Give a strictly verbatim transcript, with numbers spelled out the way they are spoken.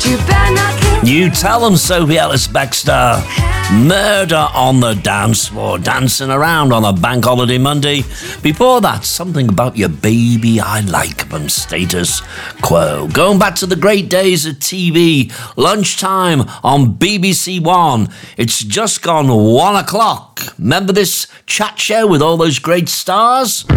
You better not kill You Tell Them, Sophie Ellis-Bextor. Murder on the Dance Floor, dancing around on a bank holiday Monday. Before that, Something About Your Baby I Like from Status Quo. Going back to the great days of T V, lunchtime on B B C One. It's just gone one o'clock. Remember this chat show with all those great stars?